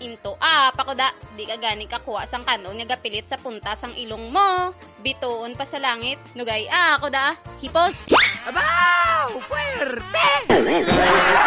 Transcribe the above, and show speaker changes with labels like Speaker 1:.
Speaker 1: into pakuda, di ka gani kakuha sang kanon nga gapilit sa punta sang ilong mo. Bituon pa sa langit, nugay kuda, hipos.
Speaker 2: Abaw! Puwerte!